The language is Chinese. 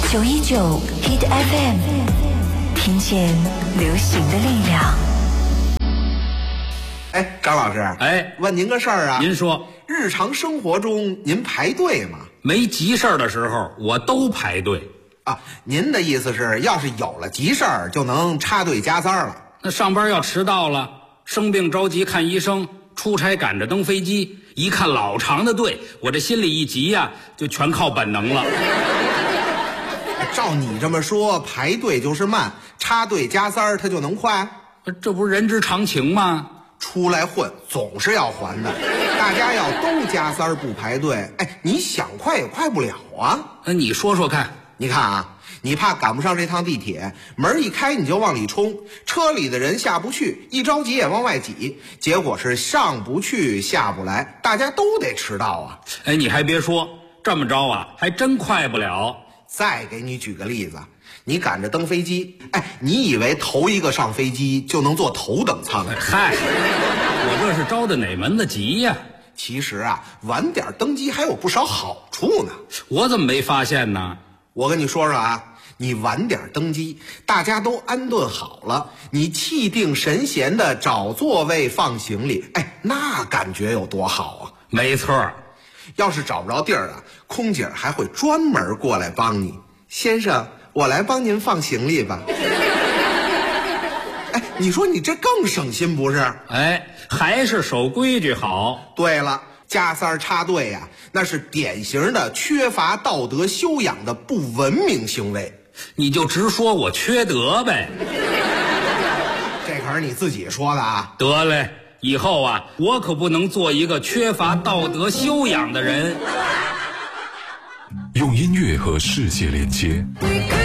919 Hit FM， 听见流行的力量。 哎，张老师， 哎， 问您个事儿啊。 您说， 日常生活中您排队吗？ 没急事儿的时候，我都排队啊。您的意思是，要是有了急事儿，就能插队加塞了？ 那上班要迟到了，生病着急看医生，出差赶着登飞机，一看老长的队，我这心里一急呀，就全靠本能了。 照你这么说，排队就是慢，插队加塞儿它就能快？ 这不是人之常情吗？ 出来混总是要还的，大家要都加塞儿不排队，哎，你想快也快不了啊。 那你说说看。 你看啊，你怕赶不上这趟地铁，门一开你就往里冲，车里的人下不去，一着急也往外挤，结果是上不去下不来，大家都得迟到啊。 哎，你还别说，这么着啊，还真快不了。 再给你举个例子，你赶着登飞机，哎，你以为头一个上飞机就能坐头等舱？ 嗨，我这是着的哪门子急呀？ 其实啊，晚点登机还有不少好处呢。 我怎么没发现呢？ 我跟你说说啊，你晚点登机，大家都安顿好了，你气定神闲的找座位放行李，哎，那感觉有多好啊！ 没错， 要是找不着地儿啊，空姐还会专门过来帮你。先生，我来帮您放行李吧。哎，你说你这更省心不是？ 哎，还是守规矩好。 对了，加塞儿插队呀，那是典型的缺乏道德修养的不文明行为。 你就直说我缺德呗。 这可是你自己说的啊。 得嘞，以后啊，我可不能做一个缺乏道德修养的人。 用音乐和世界连接，